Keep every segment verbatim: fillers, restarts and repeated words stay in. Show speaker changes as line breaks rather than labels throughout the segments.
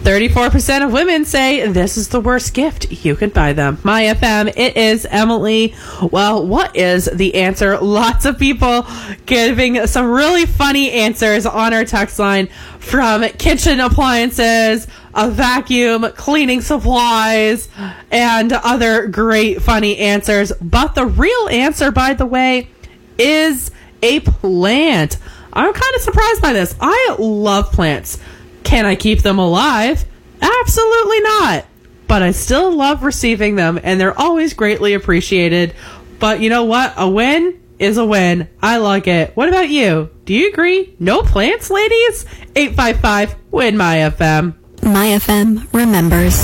thirty-four percent of women say this is the worst gift you could buy them. My F M, it is Emily. Well, what is the answer? Lots of people giving some really funny answers on our text line, from kitchen appliances, a vacuum, cleaning supplies, and other great funny answers. But the real answer, by the way, is a plant. I'm kind of surprised by this. I love plants. Can I keep them alive? Absolutely not. But I still love receiving them, and they're always greatly appreciated. But you know what? A win is a win. I like it. What about you? Do you agree? No plants, ladies? eight five five, win my F M.
My F M remembers.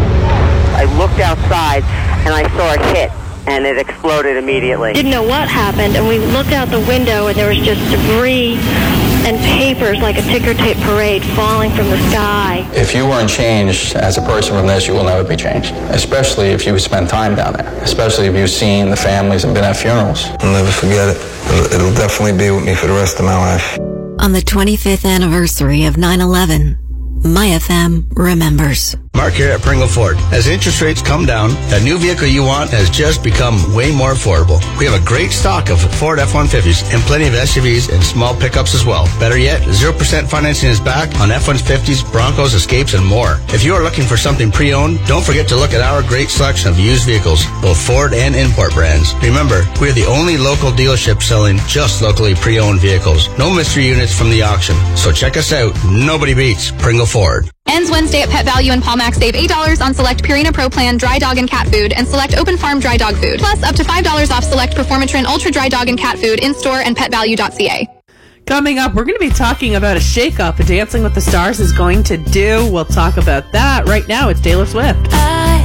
I looked outside, and I saw it hit, and it exploded immediately.
Didn't know what happened, and we looked out the window, and there was just debris and papers like a ticker tape parade falling from the sky.
If you weren't changed as a person from this, you will never be changed. Especially if you spend time down there. Especially if you've seen the families and been at funerals.
I'll never forget it. It'll, it'll definitely be with me for the rest of my life.
On the twenty-fifth anniversary of nine eleven, My F M remembers.
Mark here at Pringle Ford. As interest rates come down, that new vehicle you want has just become way more affordable. We have a great stock of Ford F one fifties and plenty of S U Vs and small pickups as well. Better yet, zero percent financing is back on F one fifties, Broncos, Escapes, and more. If you are looking for something pre-owned, don't forget to look at our great selection of used vehicles, both Ford and import brands. Remember, we are the only local dealership selling just locally pre-owned vehicles. No mystery units from the auction. So check us out. Nobody beats Pringle Ford.
Ends Wednesday at Pet Value and Palmax. Save eight dollars on select Purina Pro Plan dry dog and cat food and select Open Farm dry dog food. Plus up to five dollars off select Performatrin Ultra dry dog and cat food in-store and pet value dot c a.
Coming up, we're going to be talking about a shakeup Dancing with the Stars is going to do. We'll talk about that. Right now, it's Taylor Swift.
I